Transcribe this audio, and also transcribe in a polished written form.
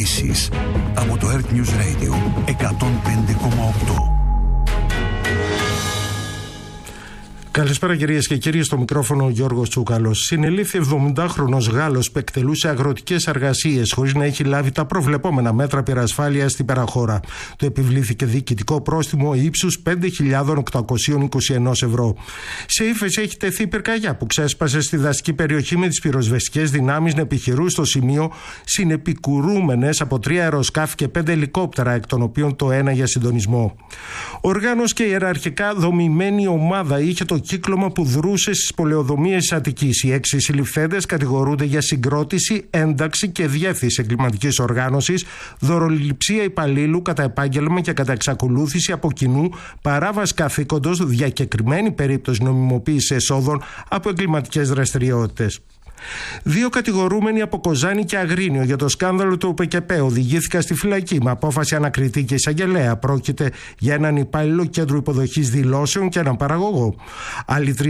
ειδήσεις από το Earth News Radio 105,8. Καλησπέρα κυρίες και κύριοι, στο μικρόφωνο ο Γιώργος Τσούκαλος. Συνελήφθη 70χρονος Γάλλος που εκτελούσε αγροτικές εργασίες χωρίς να έχει λάβει τα προβλεπόμενα μέτρα πυρασφάλειας στην Περαχώρα. Του επιβλήθηκε διοικητικό πρόστιμο ύψους 5.821 ευρώ. Σε ύφεση έχει τεθεί πυρκαγιά που ξέσπασε στη δασική περιοχή με τις πυροσβεστικές δυνάμεις να επιχειρούν στο σημείο συνεπικουρούμενες από 3 αεροσκάφη και 5 ελικόπτερα, εκ των οποίων το ένα για συντονισμό. Οργάνωση και ιεραρχικά δομημένη ομάδα είχε το κύκλωμα που δρούσε στις πολεοδομίες της Αττικής. Οι 6 συλληφθέντες κατηγορούνται για συγκρότηση, ένταξη και διεύθυνση εγκληματικής οργάνωσης, δωροληψία υπαλλήλου κατά επάγγελμα και κατά εξακολούθηση από κοινού, παράβαση καθήκοντος, διακεκριμένη περίπτωση νομιμοποίησης εσόδων από εγκληματικές δραστηριότητες. 2 κατηγορούμενοι από Κοζάνη και Αγρίνιο για το σκάνδαλο του ΟΠΕΚΕΠΕ οδηγήθηκαν στη φυλακή με απόφαση ανακριτή και εισαγγελέα. Πρόκειται για έναν υπάλληλο κέντρου υποδοχής δηλώσεων και έναν παραγωγό. Άλλοι 3